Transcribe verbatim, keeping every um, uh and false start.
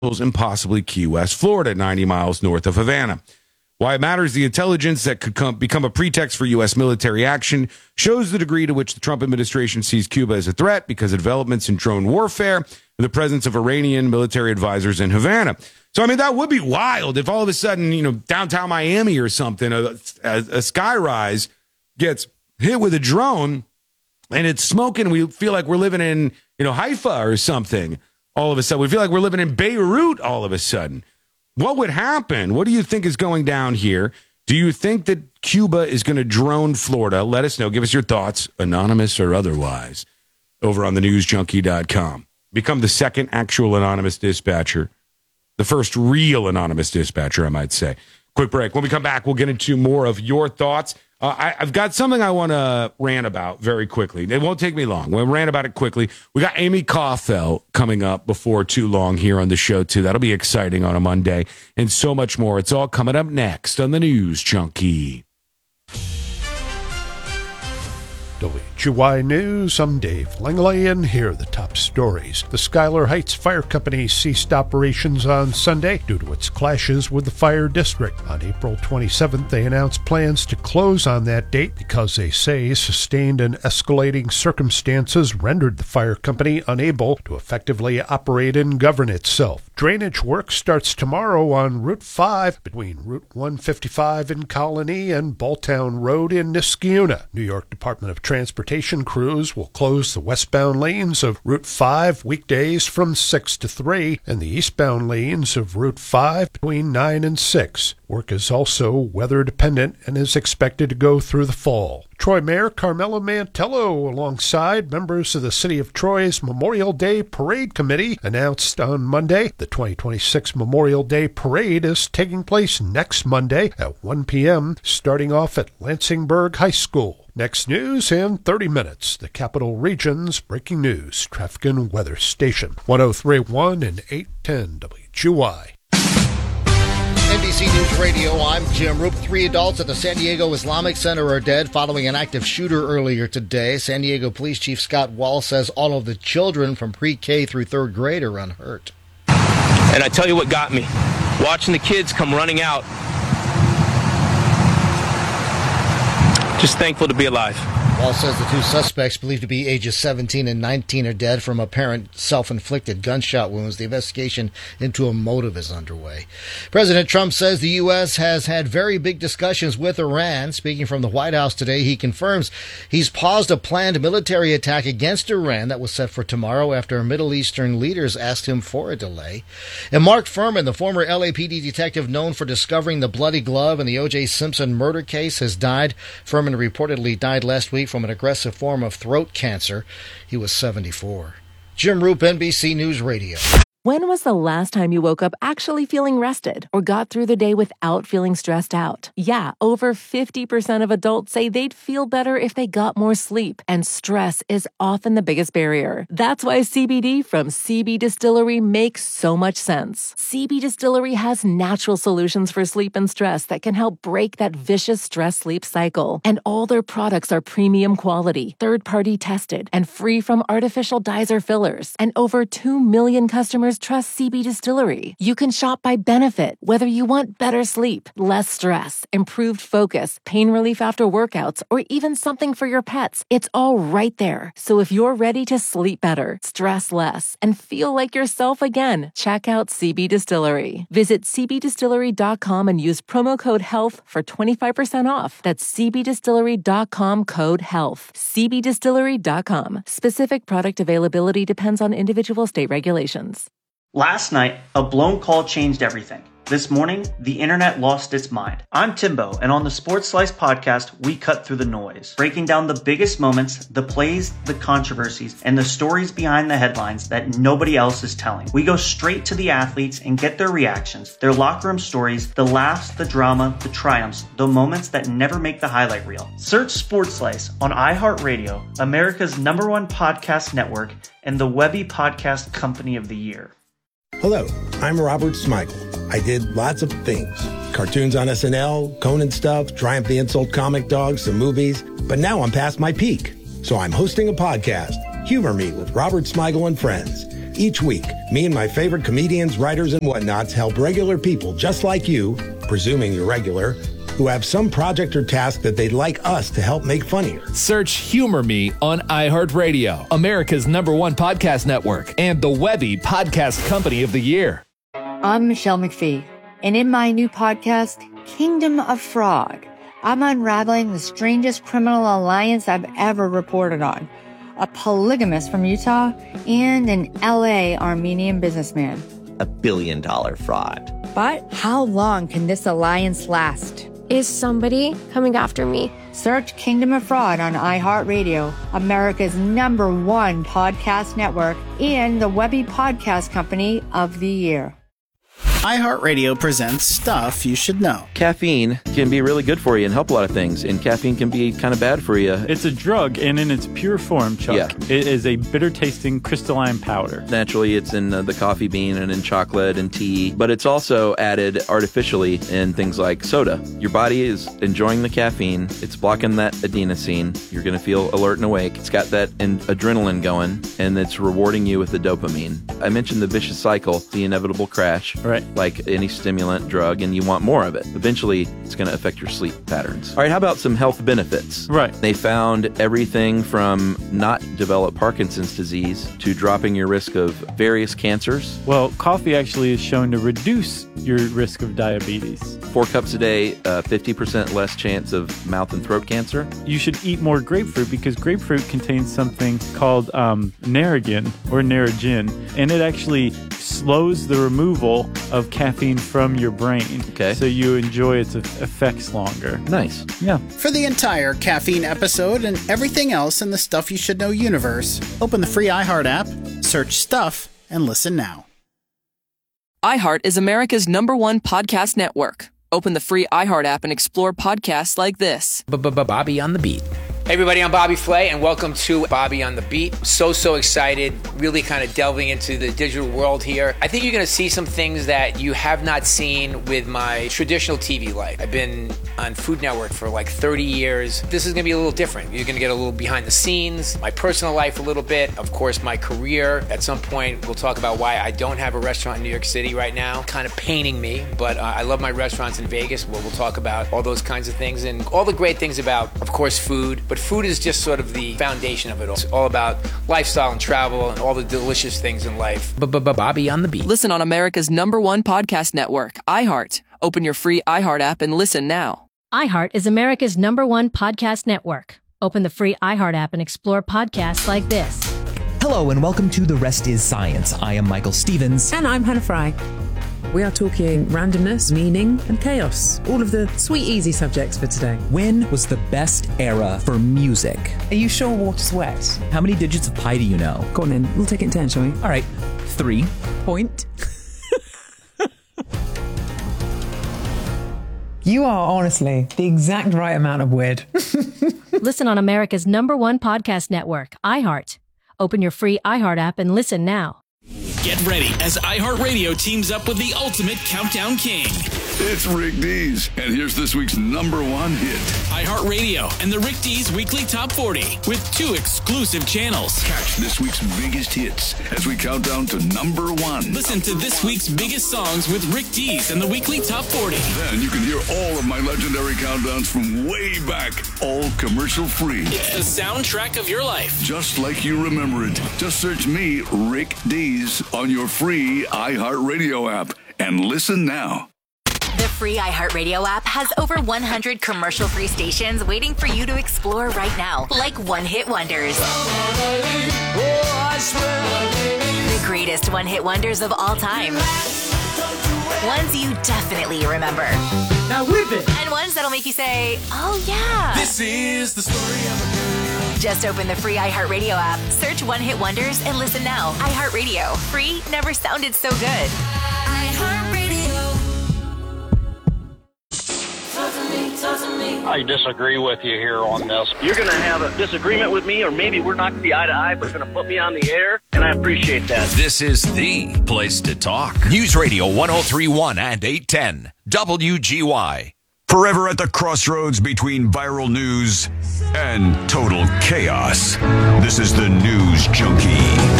and possibly Key West, Florida, ninety miles north of Havana. Why it matters, the intelligence that could come, become a pretext for U S military action shows the degree to which the Trump administration sees Cuba as a threat because of developments in drone warfare and the presence of Iranian military advisors in Havana. So, I mean, that would be wild if all of a sudden, you know, downtown Miami or something, a, a, a skyrise gets hit with a drone and it's smoking. We feel like we're living in, you know, Haifa or something all of a sudden. We feel like we're living in Beirut all of a sudden. What would happen? What do you think is going down here? Do you think that Cuba is going to drone Florida? Let us know. Give us your thoughts, anonymous or otherwise, over on the news junkie dot com. Become the second actual anonymous dispatcher, the first real anonymous dispatcher, I might say. Quick break. When we come back, we'll get into more of your thoughts. Uh, I, I've got something I want to rant about very quickly. It won't take me long. We'll rant about it quickly. We got Amy Kaufel coming up before too long here on the show, too. That'll be exciting on a Monday and so much more. It's all coming up next on the News Junkie. W G Y News, I'm Dave Langley, and here are the top stories. The Schuyler Heights Fire Company ceased operations on Sunday due to its clashes with the fire district. On April twenty-seventh, they announced plans to close on that date because they say sustained and escalating circumstances rendered the fire company unable to effectively operate and govern itself. Drainage work starts tomorrow on Route five between Route one fifty-five in Colony and Balltown Road in Niskayuna. New York Department of Transportation crews will close the westbound lanes of Route five weekdays from six to three and the eastbound lanes of Route five between nine and six. Work is also weather-dependent and is expected to go through the fall. Troy Mayor Carmela Mantello, alongside members of the City of Troy's Memorial Day Parade Committee, announced on Monday the twenty twenty-six Memorial Day Parade is taking place next Monday at one p.m., starting off at Lansingburg High School. Next news in thirty minutes, the Capital Region's breaking news, traffic and weather station, one oh three point one and eight ten W G Y. N B C News Radio, I'm Jim Roop. Three adults at the San Diego Islamic Center are dead following an active shooter earlier today. San Diego Police Chief Scott Wall says all of the children from pre-K through third grade are unhurt. And I tell you what got me, watching the kids come running out. Just thankful to be alive. Wall says the two suspects, believed to be ages seventeen and nineteen, are dead from apparent self-inflicted gunshot wounds. The investigation into a motive is underway. President Trump says the U S has had very big discussions with Iran. Speaking from the White House today, he confirms he's paused a planned military attack against Iran that was set for tomorrow after Middle Eastern leaders asked him for a delay. And Mark Furman, the former L A P D detective known for discovering the bloody glove in the O J Simpson murder case, has died. Furman reportedly died last week from an aggressive form of throat cancer. He was seventy-four. Jim Roop, N B C News Radio. When was the last time you woke up actually feeling rested or got through the day without feeling stressed out? Yeah, over fifty percent of adults say they'd feel better if they got more sleep, and stress is often the biggest barrier. That's why C B D from C B Distillery makes so much sense. C B Distillery has natural solutions for sleep and stress that can help break that vicious stress-sleep cycle. And all their products are premium quality, third-party tested, and free from artificial dyes or fillers. And over two million customers trust C B Distillery. You can shop by benefit, whether you want better sleep, less stress, improved focus, pain relief after workouts, or even something for your pets. It's all right there. So if you're ready to sleep better, stress less, and feel like yourself again, check out C B Distillery. Visit c b distillery dot com and use promo code HEALTH for twenty-five percent off. That's c b distillery dot com code HEALTH. c b distillery dot com. Specific product availability depends on individual state regulations. Last night, a blown call changed everything. This morning, the internet lost its mind. I'm Timbo, and on the Sports Slice podcast, we cut through the noise, breaking down the biggest moments, the plays, the controversies, and the stories behind the headlines that nobody else is telling. We go straight to the athletes and get their reactions, their locker room stories, the laughs, the drama, the triumphs, the moments that never make the highlight reel. Search Sports Slice on iHeartRadio, America's number one podcast network, and the Webby Podcast Company of the Year. Hello, I'm Robert Smigel. I did lots of things. Cartoons on S N L, Conan stuff, Triumph the Insult comic dogs, some movies. But now I'm past my peak. So I'm hosting a podcast, Humor Me with Robert Smigel and Friends. Each week, me and my favorite comedians, writers, and whatnots help regular people just like you, presuming you're regular, who have some project or task that they'd like us to help make funnier. Search Humor Me on iHeartRadio, America's number one podcast network, and the Webby Podcast Company of the Year. I'm Michelle McPhee, and in my new podcast, Kingdom of Frog, I'm unraveling the strangest criminal alliance I've ever reported on. A polygamist from Utah and an L A Armenian businessman. A billion dollar fraud. But how long can this alliance last? Is somebody coming after me? Search Kingdom of Fraud on iHeartRadio, America's number one podcast network, and the Webby Podcast Company of the Year. iHeartRadio presents Stuff You Should Know. Caffeine can be really good for you and help a lot of things, and caffeine can be kind of bad for you. It's a drug, and in its pure form, Chuck, yeah. it is a bitter-tasting crystalline powder. Naturally, it's in uh, the coffee bean and in chocolate and tea, but it's also added artificially in things like soda. Your body is enjoying the caffeine. It's blocking that adenosine. You're going to feel alert and awake. It's got that in- adrenaline going, and it's rewarding you with the dopamine. I mentioned the vicious cycle, the inevitable crash. Right. Like any stimulant drug, and you want more of it. Eventually, it's going to affect your sleep patterns. All right, how about some health benefits? Right. They found everything from not develop Parkinson's disease to dropping your risk of various cancers. Well, coffee actually is shown to reduce your risk of diabetes. Four cups a day, uh, fifty percent less chance of mouth and throat cancer. You should eat more grapefruit because grapefruit contains something called um, Narragin or Narragin, and it actually slows the removal of caffeine from your brain. Okay. So you enjoy its effects longer. Nice. Yeah. For the entire caffeine episode and everything else in the Stuff You Should Know universe, open the free iHeart app, search Stuff, and listen now. iHeart is America's number one podcast network. Open the free iHeart app and explore podcasts like this. Bobby on the Beat. Hey everybody, I'm Bobby Flay, and welcome to Bobby on the Beat. So, so excited, really kind of delving into the digital world here. I think you're going to see some things that you have not seen with my traditional T V life. I've been on Food Network for like thirty years. This is going to be a little different. You're going to get a little behind the scenes, my personal life a little bit, of course, my career. At some point, we'll talk about why I don't have a restaurant in New York City right now, kind of paining me, but uh, I love my restaurants in Vegas, where we'll talk about all those kinds of things and all the great things about, of course, food. But food is just sort of the foundation of it all. It's all about lifestyle and travel and all the delicious things in life. Bobby on the Beat. Listen on America's number one podcast network, iHeart. Open your free iHeart app and listen now. iHeart is America's number one podcast network. Open the free iHeart app and explore podcasts like this. Hello and welcome to The Rest is Science. I am Michael Stevens. And I'm Hannah Fry. We are talking randomness, meaning, and chaos. All of the sweet, easy subjects for today. When was the best era for music? Are you sure water's wet? How many digits of pi do you know? Go on then. We'll take it in turn, shall we? All right. Three. Point. You are honestly the exact right amount of weird. Listen on America's number one podcast network, iHeart. Open your free iHeart app and listen now. Get ready as iHeartRadio teams up with the ultimate countdown king. It's Rick Dees, and here's this week's number one hit. iHeartRadio and the Rick Dees Weekly Top forty with two exclusive channels. Catch this week's biggest hits as we count down to number one. Listen to this week's biggest songs with Rick Dees and the Weekly Top forty. Then you can hear all of my legendary countdowns from way back, all commercial free. It's the soundtrack of your life. Just like you remember it. Just search me, Rick Dees, on your free iHeartRadio app and listen now. The free iHeartRadio app has over one hundred commercial-free stations waiting for you to explore right now, like one-hit wonders. The greatest one-hit wonders of all time. Ones you definitely remember. Now whip it! And ones that'll make you say, oh yeah. This is the story of a girl. Just open the free iHeartRadio app, search One Hit Wonders, and listen now. iHeartRadio. Free never sounded so good. iHeartRadio. I disagree with you here on this. You're going to have a disagreement with me, or maybe we're not going to be eye to eye, but it's going to put me on the air, and I appreciate that. This is the place to talk. News Radio one oh three point one and eight ten W G Y. Forever at the crossroads between viral news and total chaos. This is the News Junkie.